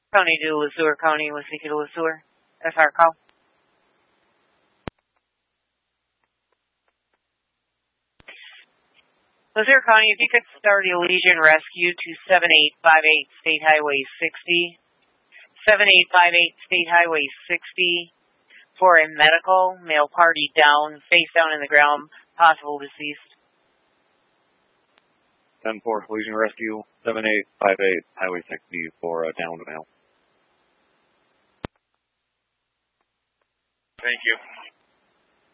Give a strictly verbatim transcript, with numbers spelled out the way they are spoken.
County to LeSueur County, Waseca to LeSueur. F R call. LeSueur County, if you could start Elysian Rescue to seven eight five eight State Highway sixty. seven eight five eight State Highway sixty for a medical, male party down, face down in the ground, possible deceased. ten four Elysian Rescue, seven eight five eight Highway sixty for a downed male. Thank you.